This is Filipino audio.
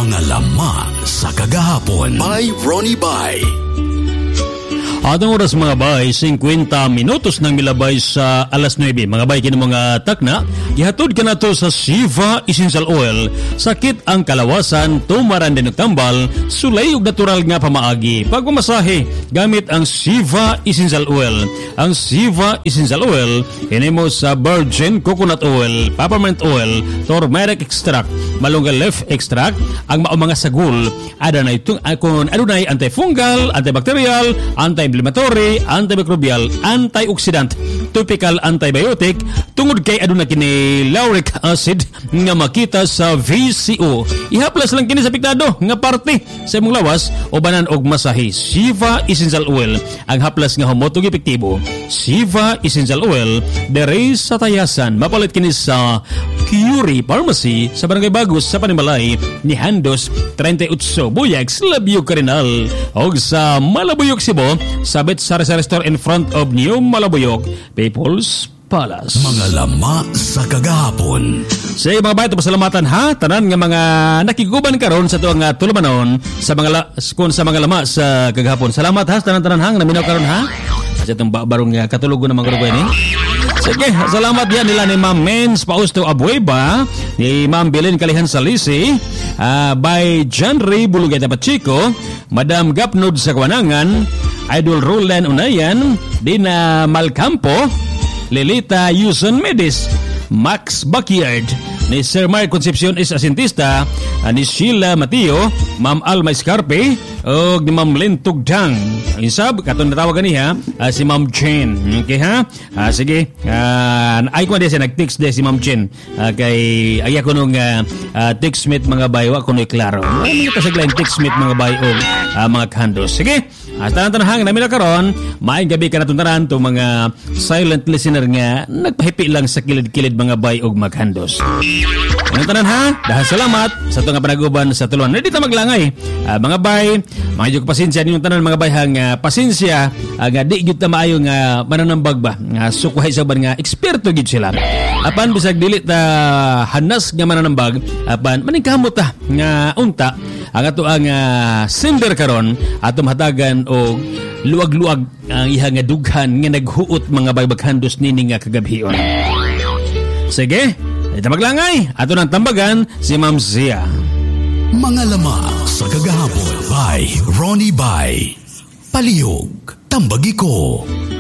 Mga lama sa kagahapon by Ronnie Bay. Atong oras mga bay, 50 minutos nang milabay sa alas 9. Mga bay, kini mga takna, gihatod ka na to sa Siva Essential Oil. Sakit ang kalawasan, tumaran din tambal, sulay ug natural nga pamaagi. Pagmamasahe, gamit ang Siva Essential Oil. Ang Siva Essential Oil, hinimo sa virgin coconut oil, peppermint oil, turmeric extract, malunggay leaf extract, ang mga sagul, adunay antifungal, antibacterial, anti-inflammatory, antimicrobial, antioxidant, topical antibiotic, tungod kay aduna kini lauric acid nga makita sa VCO. Ihaplas lang kini sa piktado nga parte sa imong lawas o banan og masahe. Siva Essential Oil, ang haplas nga humotog epektibo. Siva Essential Oil, dere sa tayasan, mapalit kini sa Curie Pharmacy sa Barangay Bagos sa Panimalay ni Handos 38 Buyag, Labio Carinal, og sa Malabuyok, Cebu, sabit sa Store in front of New Malabuyok People's Palace. Mga lama sa kagahapon. Sa mga bayan, pasalamatan ha, tanan nga mga nakiguban karon sa tuwang tulumanon sa mga lama sa kagahapon. Salamat ha, tanan hang naminaw karon ha. Sa itong barong katulugo ng mga grupo ini. Sige, salamat yan nila ni Ma'am Men's Pausto Abueva, ni Ma'am Belen Kalihan Salisi, by John Ray Bulugeta Pachico, Madam Gapnod sa Kawanangan, Idol Roland Unayan, Dina Malcampo, Lilita Yuson Medis, Max Backyard, ni Sir Mark Concepcion is Asintista, ni Sheila Mateo, Ma'am Alma Escarpe, o ni Ma'am Len Tugdang. Ang isab, katong natawagan niya, si Ma'am Chen. Okay ha? Sige. Ay ko na siya nag-text din si Ma'am Chen. Kay ay ako nung text-mate mga bayo, ako nung klaro. Ano yung kasaglaing text-mate mga bayo o mga kandos. Sige. Tanan-tanahang namin na karon, maayong gabi ka na tuntaran itong mga silent listener nga nagpahipi lang sa kilid-kilid mga bay o maghandos. Tanan ha, dahil salamat sa itong panaguban sa tuluan. Hindi ta maglangay. Mga bay, mga yung pasensya ninyong tanan mga bay hang pasensya nga di gyud ta maayo nga mananambag ba nga sukuhay saban nga eksperto gyud sila. Apan bisag dili ta hanas nga mananambag, apan maningkamot ta nga unta ang ato ang sender karon atom hatagan og luag-luag ang iha nga dughan nga naghuot mga baybaghandos nini nga kagabhion. Sige, ito maglangay. Ato nang tambagan si Ma'am Zia. Mga lama sa kagahapon by Ronnie Bay. Palihog, tambagi ko.